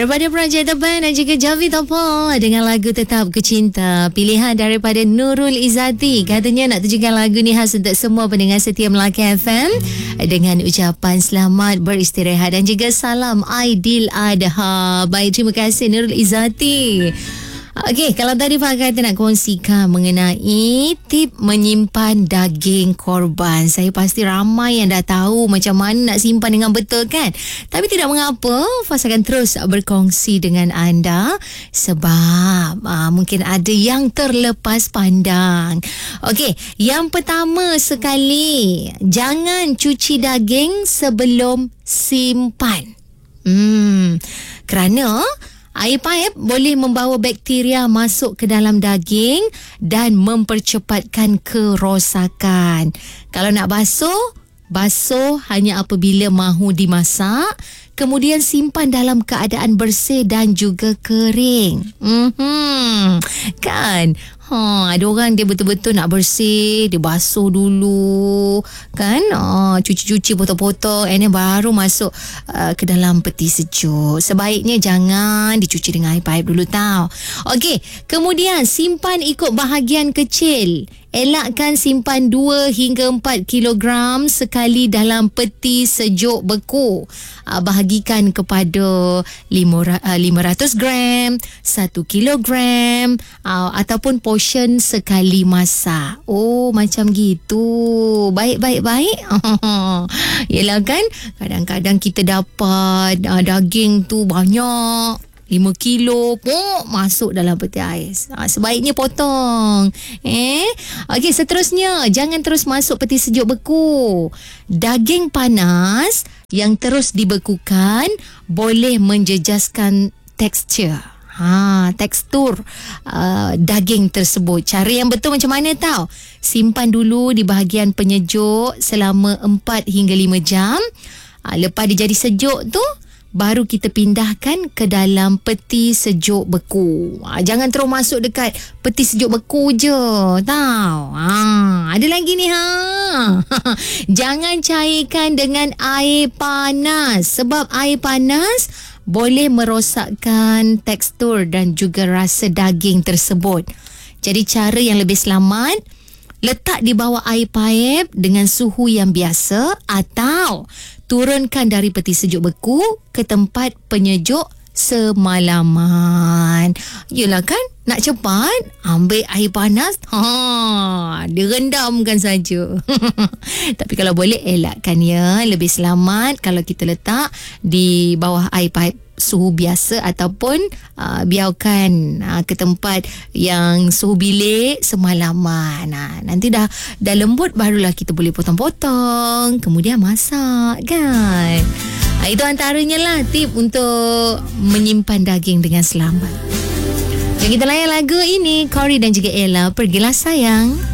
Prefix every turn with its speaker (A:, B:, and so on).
A: Daripada Project The Band dan juga Javi Topo dengan lagu Tetap Ku Cinta. Pilihan daripada Nurul Izzati. Katanya nak tunjukkan lagu ni khas untuk semua pendengar setia Melaka FM. Dengan ucapan selamat beristirahat dan juga salam Aidiladha. Baik, terima kasih Nurul Izzati. Okey, kalau tadi Pak kata nak kongsikan mengenai tip menyimpan daging korban. Saya pasti ramai yang dah tahu macam mana nak simpan dengan betul kan? Tapi tidak mengapa, Fas akan terus berkongsi dengan anda sebab mungkin ada yang terlepas pandang. Okey, yang pertama sekali, jangan cuci daging sebelum simpan. Kerana air paip boleh membawa bakteria masuk ke dalam daging dan mempercepatkan kerosakan. Kalau nak basuh hanya apabila mahu dimasak. Kemudian simpan dalam keadaan bersih dan juga kering. Kan? Ada orang dia betul-betul nak bersih, dia basuh dulu, kan? Cuci-cuci potong-potong, and then baru masuk ke dalam peti sejuk. Sebaiknya jangan dicuci dengan air paip dulu tau. Okey, kemudian simpan ikut bahagian kecil. Elakkan simpan 2 hingga 4 kilogram sekali dalam peti sejuk beku. Bahagikan kepada 500 gram, 1 kilogram ataupun portion sekali masak. Oh, macam gitu. Baik. Yelah kan, kadang-kadang kita dapat daging tu banyak. 5 kilo masuk dalam peti ais. Sebaiknya potong. Okey, seterusnya, jangan terus masuk peti sejuk beku. Daging panas yang terus dibekukan boleh menjejaskan tekstur daging tersebut. Cara yang betul macam mana tahu? Simpan dulu di bahagian penyejuk selama 4 hingga 5 jam. Lepas dia jadi sejuk tu, baru kita pindahkan ke dalam peti sejuk beku. Jangan terus masuk dekat peti sejuk beku je. Tahu? Ada lagi ni Jangan cairkan dengan air panas. Sebab air panas boleh merosakkan tekstur dan juga rasa daging tersebut. Jadi cara yang lebih selamat, letak di bawah air paip dengan suhu yang biasa atau turunkan dari peti sejuk beku ke tempat penyejuk semalaman. Yelah kan, nak cepat, ambil air panas, direndamkan saja. Tapi kalau boleh, elakkan ya. Lebih selamat kalau kita letak di bawah air paip suhu biasa ataupun biarkan ke tempat yang suhu bilik semalaman. Nanti dah lembut, barulah kita boleh potong-potong, kemudian masak kan. Itu antaranya lah tip untuk menyimpan daging dengan selamat. Jadi kita layan lagu ini, Corey dan juga Ella, Pergilah Sayang.